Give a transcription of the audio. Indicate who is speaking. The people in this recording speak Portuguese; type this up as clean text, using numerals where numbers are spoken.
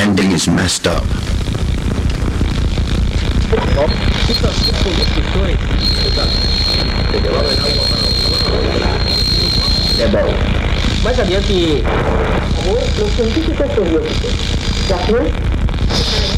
Speaker 1: ending is messed up.
Speaker 2: É bom. Mais adiante.
Speaker 3: Não sei o que está sorrindo. Já foi?